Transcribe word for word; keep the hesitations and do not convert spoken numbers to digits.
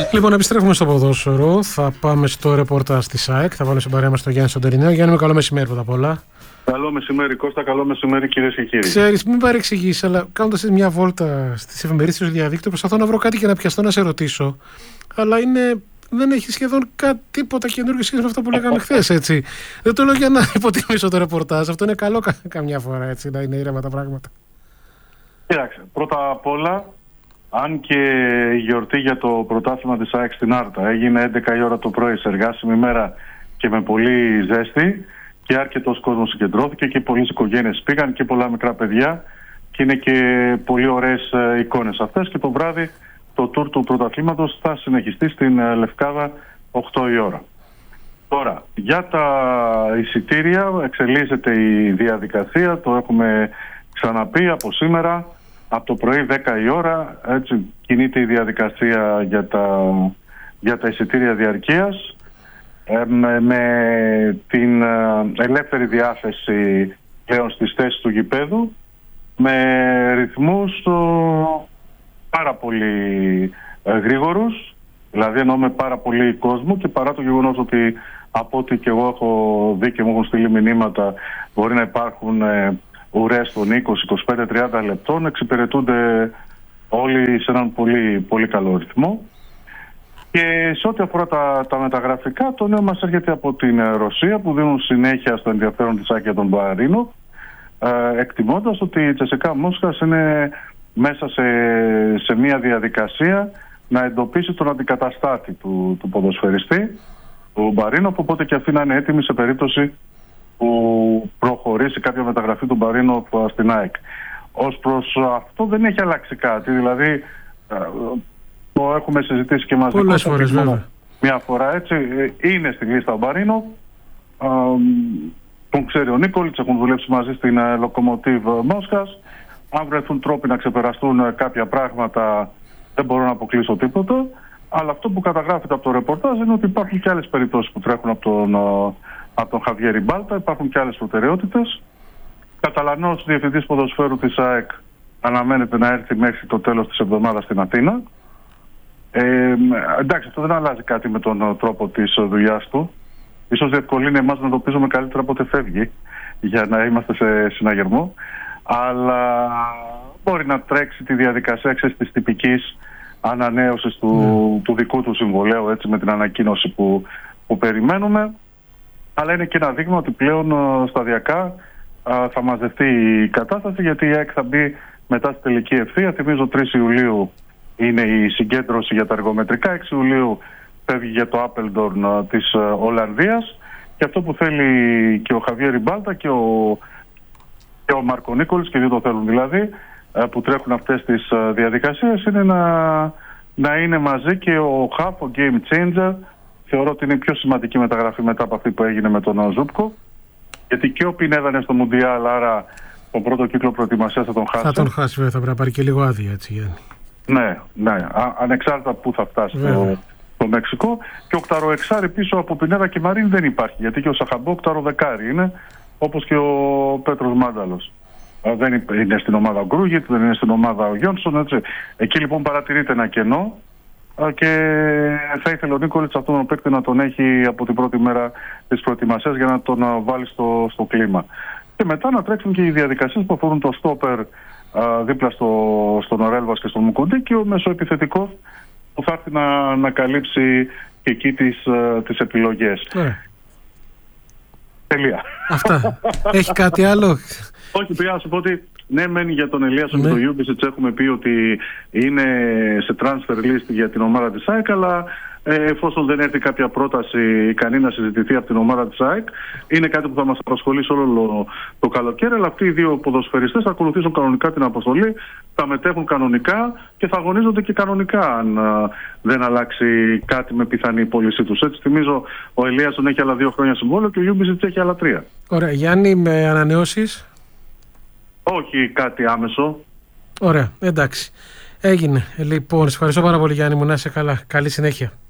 Λοιπόν, επιστρέφουμε στο ποδόσφαιρο. Θα πάμε στο ρεπορτάζ της ΑΕΚ. Θα βάλω στην παρέα μας τον Γιάννη Σοντερινέο. Γιάννη, με καλό μεσημέρι πρώτα απ' όλα. Καλό μεσημέρι, Κώστα. Καλό μεσημέρι, κυρίες και κύριοι. Ξέρεις, μην παρεξηγήσεις, αλλά κάνοντας μια βόλτα στις εφημερίδες στο διαδίκτυο, προσπαθώ να βρω κάτι και να πιαστώ να σε ρωτήσω. Αλλά είναι. Δεν έχει σχεδόν κάτι, τίποτα καινούργιο σχέση με αυτό που λέγαμε χθες, έτσι. Δεν το λέω για να υποτιμήσω το ρεπορτάζ. Αυτό είναι καλό κα, καμιά φορά, έτσι, να είναι ήρεμα τα πράγματα. Κοίταξε, πρώτα απ' όλα, αν και η γιορτή για το πρωτάθλημα της ΑΕΚ στην Άρτα έγινε έντεκα η ώρα το πρωί, σε εργάσιμη μέρα και με πολύ ζέστη, και αρκετός κόσμος συγκεντρώθηκε και πολλές οικογένειες πήγαν και πολλά μικρά παιδιά, και είναι και πολύ ωραίες εικόνες αυτές. Και το βράδυ το τουρ του πρωταθλήματος θα συνεχιστεί στην Λευκάδα οκτώ η ώρα. Τώρα, για τα εισιτήρια εξελίσσεται η διαδικασία, το έχουμε ξαναπεί από σήμερα, από το πρωί δέκα η ώρα, έτσι κινείται η διαδικασία για τα, για τα εισιτήρια διαρκείας, ε, με, με την ελεύθερη διάθεση πλέον στις θέσεις του γηπέδου, με ρυθμούς ο, πάρα πολύ ε, γρήγορους, δηλαδή εννοώ με πάρα πολύ κόσμο, και παρά το γεγονός ότι από ό,τι και εγώ έχω δει και μου έχουν στείλει μηνύματα μπορεί να υπάρχουν ε, ουρές των είκοσι, είκοσι πέντε, τριάντα λεπτών, εξυπηρετούνται όλοι σε έναν πολύ, πολύ καλό ρυθμό. Και σε ό,τι αφορά τα, τα μεταγραφικά, το νέο μας έρχεται από την Ρωσία, που δίνουν συνέχεια στο ενδιαφέρον της ΑΕΚ για τον Μπαρίνο, ε, εκτιμώντας ότι η Τσεσεκά Μόσχας είναι μέσα σε, σε μια διαδικασία να εντοπίσει τον αντικαταστάτη του, του ποδοσφαιριστή, του Μπαρίνο, οπότε και αυτή να είναι έτοιμη σε περίπτωση που προχωρήσει κάποια μεταγραφή του Μπαρίνο στην ΑΕΚ. Ως προς αυτό δεν έχει αλλάξει κάτι, δηλαδή το έχουμε συζητήσει και μαζί πολλές φορές, βέβαια. Μια φορά, έτσι, είναι στη λίστα ο Μπαρίνο, τον ξέρει ο Νίκολιτς, έχουν δουλέψει μαζί στην Λοκομοτίβ Μόσχας. Αν βρεθούν τρόποι να ξεπεραστούν κάποια πράγματα, δεν μπορώ να αποκλείσω τίποτα. Αλλά αυτό που καταγράφεται από το ρεπορτάζ είναι ότι υπάρχουν και άλλες περιπτώσεις που τρέχουν από τον, από τον Χαβιέρη Μπάλτα, υπάρχουν και άλλες προτεραιότητες. Καταλανός διευθυντής ποδοσφαίρου της ΑΕΚ αναμένεται να έρθει μέχρι το τέλος της εβδομάδας στην Αθήνα. Ε, εντάξει, αυτό δεν αλλάζει κάτι με τον τρόπο της δουλειάς του. Ίσως διευκολύνει εμάς να εντοπίζουμε καλύτερα πότε φεύγει, για να είμαστε σε συναγερμό. Αλλά μπορεί να τρέξει τη διαδικασία της τυπικής ανανέωσης του, mm. του δικού του συμβολέου, έτσι, με την ανακοίνωση που, που περιμένουμε. Αλλά είναι και ένα δείγμα ότι πλέον σταδιακά α, θα μαζευτεί η κατάσταση, γιατί η ΑΕΚ θα μπει μετά στη τελική ευθεία. Θυμίζω τρεις Ιουλίου είναι η συγκέντρωση για τα εργομετρικά, έξι Ιουλίου φεύγει για το Άπελντορν της Ολλανδίας, και αυτό που θέλει και ο Χαβιέρη Μπάλτα και ο, και ο Μάρκο Νίκολιτς, και δύο το θέλουν δηλαδή, που τρέχουν αυτές τις διαδικασίες, είναι να, να είναι μαζί και ο Χαφ, ο Game Changer. Θεωρώ ότι είναι η πιο σημαντική μεταγραφή μετά από αυτή που έγινε με τον Ζούπκο, γιατί και ο Πινέδα είναι στο Μουντιάλ, άρα τον πρώτο κύκλο προετοιμασίας θα τον χάσει. Θα τον χάσει, βέβαια, θα πρέπει να πάρει και λίγο άδεια, έτσι, Γιάννη. Ναι, ναι, Α, ανεξάρτητα που θα φτάσει στο, στο Μεξικό. Και ο οκταροεξάρι πίσω από Πινέδα και Μαρίν δεν υπάρχει, γιατί και ο Σαχαμπό οκταροδεκάρι είναι, όπως και ο Πέτρος Μάνταλος. Δεν είναι στην ομάδα ο Γκρούγιτ, δεν είναι στην ομάδα ο Γιόνσον, έτσι. Εκεί λοιπόν παρατηρείται ένα κενό, και θα ήθελε ο Νίκολιτς αυτόν τον παίκτη να τον έχει από την πρώτη μέρα της προετοιμασίας, για να τον βάλει στο, στο κλίμα. Και μετά να τρέξουν και οι διαδικασίες που αφορούν το στόπερ δίπλα στο, στον Ορέλβας και στον Μουκοντή, και ο μεσοεπιθετικός που θα έρθει να, να καλύψει και εκεί τις, τις επιλογές. Yeah. Τελεία. Αυτά. Έχει κάτι άλλο? Όχι, πήγα να σου πω ότι ναι, μένει για τον Ελίασον και το Γιούμπισιτς έχουμε πει ότι είναι σε transfer list για την ομάδα της ΑΕΚ, αλλά ε, εφόσον δεν έρθει κάποια πρόταση ικανή να συζητηθεί από την ομάδα της ΑΕΚ, είναι κάτι που θα μας απασχολήσει όλο το καλοκαίρι. Αλλά αυτοί οι δύο ποδοσφαιριστές θα ακολουθήσουν κανονικά την αποστολή, θα μετέχουν κανονικά και θα αγωνίζονται και κανονικά, αν α, δεν αλλάξει κάτι με πιθανή πώλησή τους. Έτσι, θυμίζω, ο Ελίασον έχει άλλα δύο χρόνια συμβόλαιο και ο Γιούμπισιτς έχει άλλα τρία. Ωραία. Γιάννη, με ανανεώσεις? Όχι κάτι άμεσο. Ωραία, εντάξει. Έγινε. Λοιπόν, σε ευχαριστώ πάρα πολύ, Γιάννη μου. Να είσαι καλά. Καλή συνέχεια.